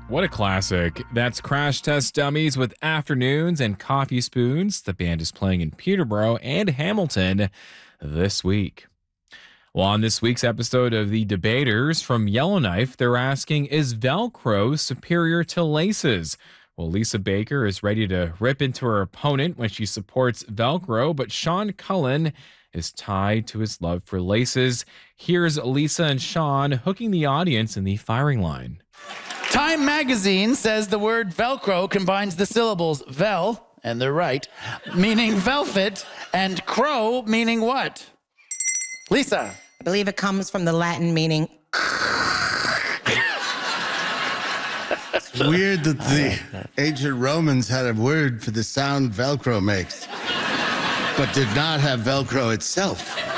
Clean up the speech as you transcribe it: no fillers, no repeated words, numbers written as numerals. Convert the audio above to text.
What a classic. That's Crash Test Dummies with Afternoons and Coffee Spoons. The band is playing in Peterborough and Hamilton this week. Well, on this week's episode of The Debaters from Yellowknife, they're asking, is Velcro superior to laces? Well, Lisa Baker is ready to rip into her opponent when she supports Velcro, but Sean Cullen is tied to his love for laces. Here's Lisa and Sean hooking the audience in the firing line. Time magazine says the word Velcro combines the syllables vel, and they're right, meaning velvet, and crow, meaning what? Lisa. I believe it comes from the Latin meaning. It's weird that the ancient Romans had a word for the sound Velcro makes, but did not have Velcro itself.